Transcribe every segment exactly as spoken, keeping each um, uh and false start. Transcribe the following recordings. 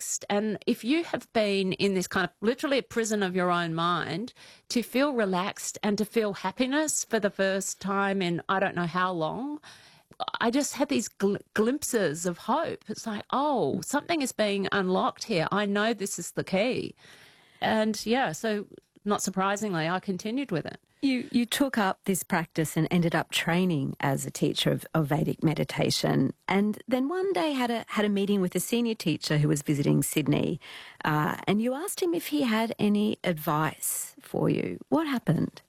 relaxed. And if you have been in this kind of literally a prison of your own mind, to feel relaxed and to feel happiness for the first time in I don't know how long, I just had these gl- glimpses of hope. It's like, oh, something is being unlocked here. I know this is the key. And yeah, so not surprisingly, I continued with it. You you took up this practice and ended up training as a teacher of, of Vedic meditation, and then one day had a had a meeting with a senior teacher who was visiting Sydney, uh, and you asked him if he had any advice for you. What happened?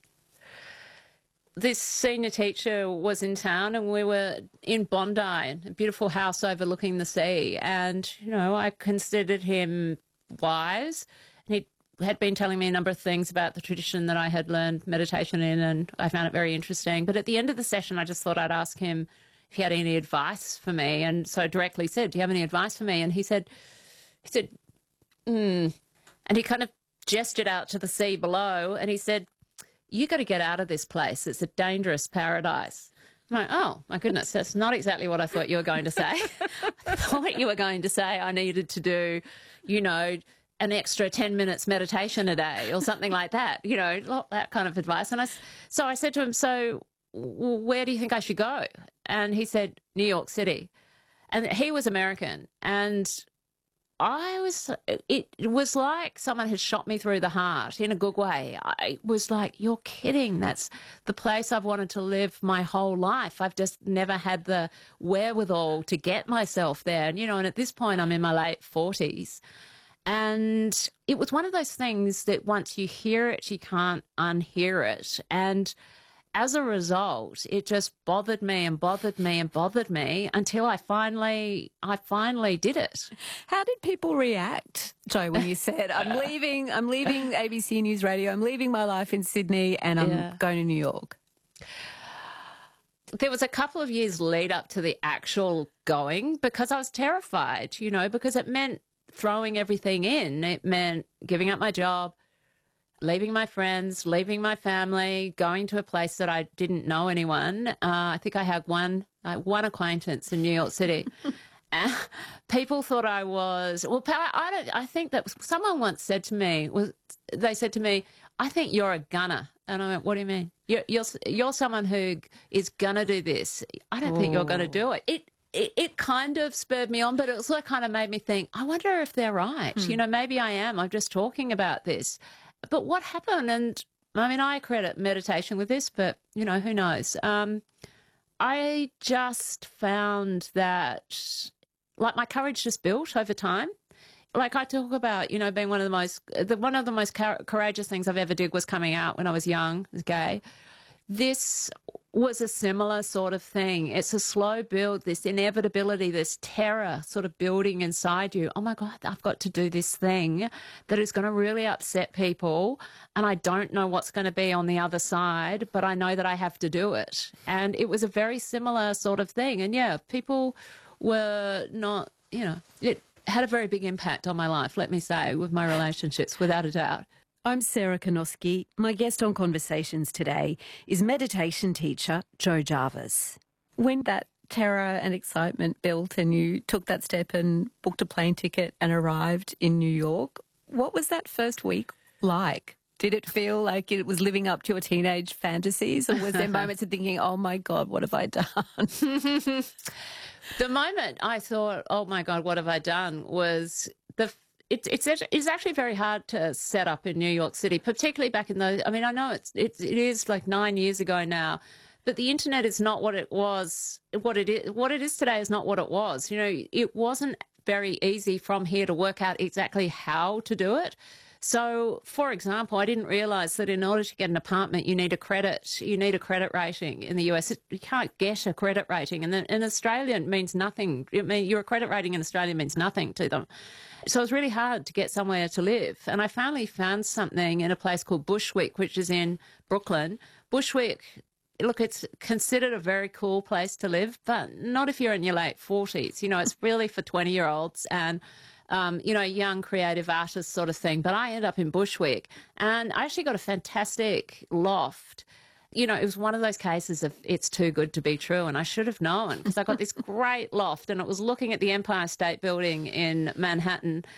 This senior teacher was in town and we were in Bondi, a beautiful house overlooking the sea, and you know I considered him wise, and he had been telling me a number of things about the tradition that I had learned meditation in, and I found it very interesting. But at the end of the session, I just thought I'd ask him if he had any advice for me. And so I directly said, do you have any advice for me? And he said, he said, hmm. And he kind of gestured out to the sea below, and he said, you got to get out of this place. It's a dangerous paradise. I'm like, oh, my goodness, that's not exactly what I thought you were going to say. I thought you were going to say I needed to do, you know, an extra ten minutes meditation a day or something like that, you know, that kind of advice. And I, so I said to him, so where do you think I should go? And he said, New York City. And he was American. And I was, it, it was like someone had shot me through the heart in a good way. I was like, you're kidding. That's the place I've wanted to live my whole life. I've just never had the wherewithal to get myself there. And, you know, and at this point I'm in my late forties. And it was one of those things that once you hear it, you can't unhear it. And as a result, it just bothered me and bothered me and bothered me until I finally, I finally did it. How did people react, Jo, when you said, I'm leaving, I'm leaving A B C News Radio, I'm leaving my life in Sydney and I'm yeah. going to New York? There was a couple of years lead up to the actual going because I was terrified, you know, because it meant throwing everything in. It meant giving up my job, leaving my friends, leaving my family, going to a place that I didn't know anyone. Uh, I think I had one uh, one acquaintance in New York City. uh, people thought I was, well, I, don't, I think that someone once said to me, was they said to me, I think you're a gunner. And I went, what do you mean? You're, you're, you're someone who is going to do this. I don't oh. think you're going to do it. It It, it kind of spurred me on, but it also kind of made me think, I wonder if they're right. Hmm. You know, maybe I am. I'm just talking about this. But what happened? And I mean, I credit meditation with this, but, you know, who knows? Um, I just found that, like, my courage just built over time. Like I talk about, you know, being one of the most, the, one of the most courageous things I've ever did was coming out when I was young, as gay. This was a similar sort of thing. It's a slow build, this inevitability, this terror sort of building inside you. Oh my God, I've got to do this thing that is going to really upset people, and I don't know what's going to be on the other side, but I know that I have to do it. And it was a very similar sort of thing. And yeah, people were not, you know, it had a very big impact on my life, let me say, with my relationships, without a doubt. I'm Sarah Konoski. My guest on Conversations today is meditation teacher Jo Jarvis. When that terror and excitement built and you took that step and booked a plane ticket and arrived in New York, what was that first week like? Did it feel like it was living up to your teenage fantasies, or was there moments of thinking, oh my God, what have I done? The moment I thought, oh my God, what have I done, was the It's, it's it's actually very hard to set up in New York City, particularly back in those. I mean, I know it's, it's it is like nine years ago now, but the internet is not what it was. What it is, what it is today is not what it was. You know, it wasn't very easy from here to work out exactly how to do it. So, for example, I didn't realise that in order to get an apartment, you need a credit. You need a credit rating in the U S. You can't get a credit rating, and then in Australia it means nothing. I mean, your credit rating in Australia means nothing to them. So it was really hard to get somewhere to live. And I finally found something in a place called Bushwick, which is in Brooklyn. Bushwick, look, it's considered a very cool place to live, but not if you're in your late forties. You know, it's really for twenty-year-olds and, um, you know, young creative artists sort of thing. But I ended up in Bushwick, and I actually got a fantastic loft. You know, it was one of those cases of it's too good to be true, and I should have known, because I got this great loft and it was looking at the Empire State Building in Manhattan,